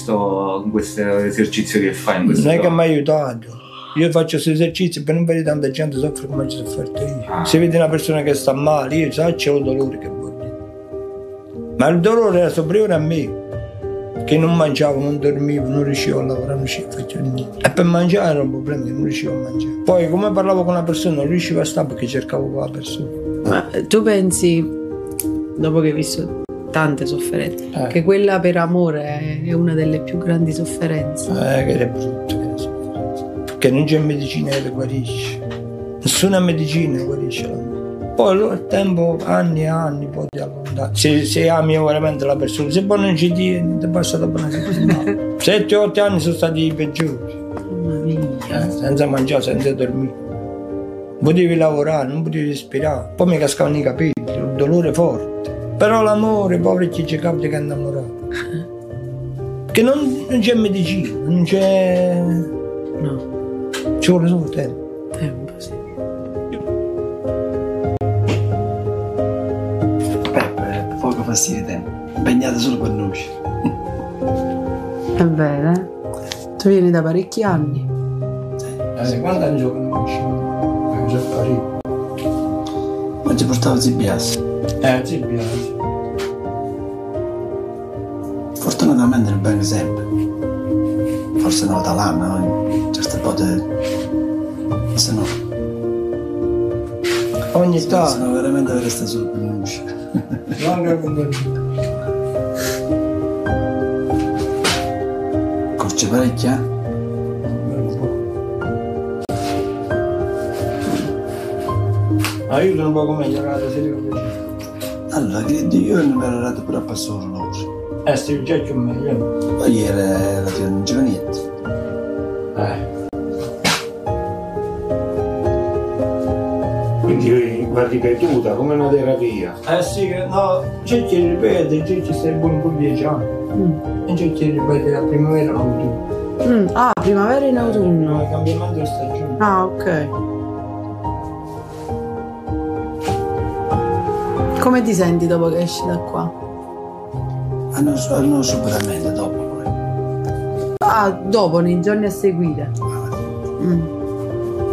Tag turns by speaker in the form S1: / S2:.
S1: in questo esercizio che fai?
S2: Non è che mi ha aiutato. Io faccio questi esercizi per non vedere tanta gente soffre come ci sofferto io. Se vedi una persona che sta male, io so c'è un dolore che vuol dire. Ma il dolore era superiore a me, che non mangiavo, non dormivo, non riuscivo a lavorare, non riuscivo a fare niente. E per mangiare era un problema, che non riuscivo a mangiare. Poi come parlavo con una persona non riuscivo a stare perché cercavo con la persona.
S3: Ma tu pensi, dopo che hai visto tante sofferenze, che quella per amore è una delle più grandi sofferenze?
S2: Che è brutto, che è sofferenza. Perché non c'è medicina che ti guarisce. Nessuna medicina guarisce l'amore. Poi il tempo, anni e anni, poi ti allontani. Se ami veramente la persona, se poi non ci tieni, ti passa dopo una settimana. 7-8 anni sono stati i peggiori.
S3: Mamma mia.
S2: Senza mangiare, senza dormire. Non potevi lavorare, non potevi respirare. Poi mi cascavano i capelli, il dolore forte. Però l'amore, poveri chi ci capita che è innamorato. Che non c'è medicina, non c'è...
S3: No.
S2: Ci vuole solo tempo.
S3: Tempo, sì.
S4: Poco fastidio tempo. Impegnate solo per noi.
S3: È vero, eh? Tu vieni da parecchi anni.
S2: Sì. Quando anni che non uscivo? Già parecchio.
S4: Ma ci portavo Zibias.
S2: Sì, piace.
S4: Fortunatamente non vengo sempre. Forse una volta l'anno, no? Certe volte. Se no.
S2: Ogni
S4: Se
S2: tanto.
S4: no veramente resta solo per noi. Corce parecchia?
S2: Aiuto un po' migliorare, se devo dire.
S4: Allora, credo io non mi ero arrivato pure a passare l'orologio.
S2: Sì, già c'è meglio.
S4: Poi era un giovanetto.
S5: Quindi va ripetuta come una terapia.
S2: Sì, che no, c'è chi ripete, c'è chi stai buono per 10 anni. E c'è chi ripete la primavera e l'autunno.
S3: Ah, primavera e in autunno.
S2: Il cambiamento di stagione.
S3: Ah, ok. Come ti senti dopo che esci da qua?
S4: Hanno superamente dopo poi.
S3: Ah, dopo, nei giorni a seguire.
S4: Ah,
S3: Mm.